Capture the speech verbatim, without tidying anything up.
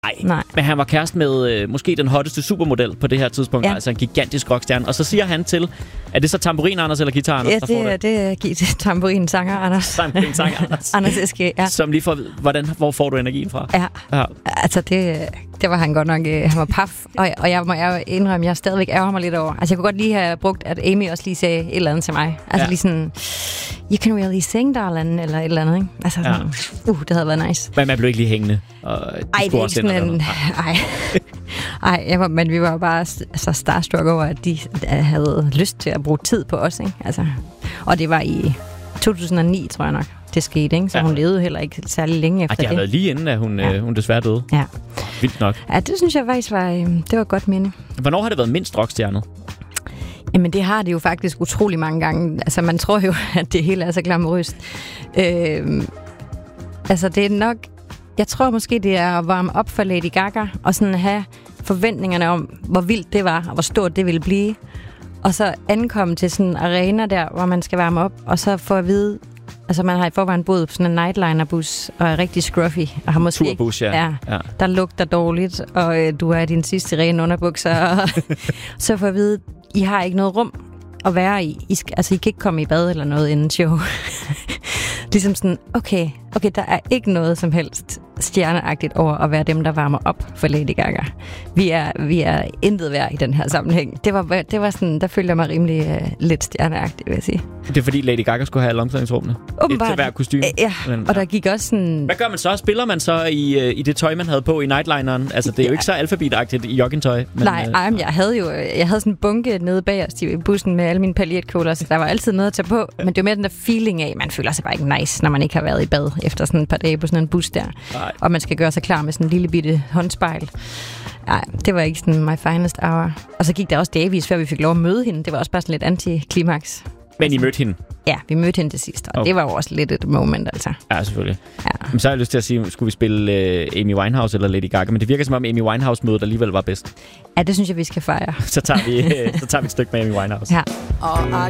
Nej, Nej, men han var kæreste med øh, måske den hotteste supermodel på det her tidspunkt, ja. Altså en gigantisk rockstjerne. Og så siger han til, er det så tamburin Anders eller guitar Anders? Ja, det, det er det er tamburin sanger Anders. Tamburin sanger Anders. Anders S G, ja. Som lige får, hvordan, hvor får du energien fra? Ja, ja. Altså det, det var han godt nok, han var paf. Og, og jeg må jeg indrømme, jeg stadigvæk ærger mig lidt over. Altså jeg kunne godt lige have brugt, at Amy også lige sagde et eller andet til mig. Altså ja. Lige sådan, you can really sing, darling, eller et eller andet, ikke? Altså sådan, ja. uh, det havde været nice. Men man blev ikke lige hængende? Og ej, det er ikke sådan en... Ej, ej jeg var, men vi var bare altså, starstruck over, at de havde lyst til at bruge tid på os, ikke? Altså, og det var i to tusind og ni, tror jeg nok, det skete, ikke? Så ja. Hun levede heller ikke særlig længe efter det. Ej, det har været lige inden, at hun, ja. øh, hun desværre døde. Ja. Vildt nok. Ja, det synes jeg faktisk var, øh, det var et godt minde. Hvornår har det været mindst rockstjernet? Jamen, det har det jo faktisk utrolig mange gange. Altså, man tror jo, at det hele er så glamourøst. Øh, altså, det er nok... Jeg tror måske, det er at varme op for Lady Gaga, og sådan have forventningerne om, hvor vildt det var, og hvor stort det ville blive. Og så ankomme til sådan en arena der, hvor man skal varme op, og så få at vide... Altså, man har i forvejen boet på sådan en nightliner-bus, og er rigtig scruffy. Og har måske turbus, ja. ja. Ja. Der lugter dårligt, og øh, du er i din sidste rene underbukser. Og så får at vide, I har ikke noget rum at være i. I skal, altså, I kan ikke komme i bad eller noget inden show. Ligesom sådan, okay, okay, der er ikke noget som helst stjerneagtigt over at være dem, der varmer op for Lady Gaga. Vi er, vi er intet værd i den her sammenhæng. Det var, det var sådan, der følte jeg mig rimelig uh, lidt stjerneagtigt, vil jeg sige. Det er fordi Lady Gaga skulle have alle omklædningsrummene? Åbenbart. Et til hver kostume? Ja, men, og der gik også sådan... Hvad gør man så? Spiller man så i, uh, i det tøj, man havde på i nightlineren? Altså, det er ja. jo ikke så alfabetagtigt i joggingtøj. Men, Nej, uh, ej, men jeg havde jo jeg havde sådan en bunke nede bag os i bussen med alle mine paljetkjoler, så der var altid noget at tage på. Men det var mere den der feeling af, man føler sig bare ikke nice, når man ikke har været i bad efter sådan et par dage på sådan en bus der. Nej. Og man skal gøre sig klar med sådan en lille bitte håndspejl. Nej, det var ikke sådan my finest hour. Og så gik der også davis, før vi fik lov at møde hende. Det var også bare sådan lidt anti-klimaks. Men I mødte hende? Ja, vi mødte hende til sidst, og okay. Det var jo også lidt et moment, altså. Ja, selvfølgelig. Ja. Men så har jeg lyst til at sige, skulle vi spille uh, Amy Winehouse eller Lady Gaga? Men det virker som om Amy Winehouse-mødet alligevel var bedst. Ja, det synes jeg, vi skal fejre. så, tager vi, uh, så tager vi et stykke med Amy Winehouse. Ja. All I